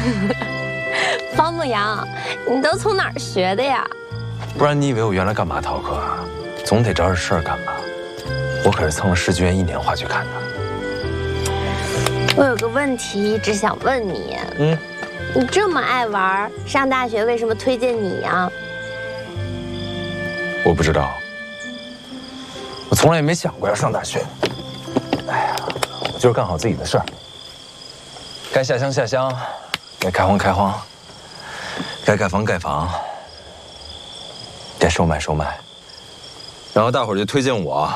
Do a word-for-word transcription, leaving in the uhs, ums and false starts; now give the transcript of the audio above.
方牧阳，你都从哪儿学的呀？ 不然你以为我原来干嘛逃课啊？总得找点事儿干吧。我可是蹭了世剧院一年话剧看的。 我有个问题一直想问你。嗯，你这么爱玩，上大学为什么推荐你呀？ 我不知道，我从来也没想过要上大学。哎呀，我就是干好自己的事儿，该下乡下乡，该开荒开荒，该盖房盖房，该收买收买。然后大伙儿就推荐我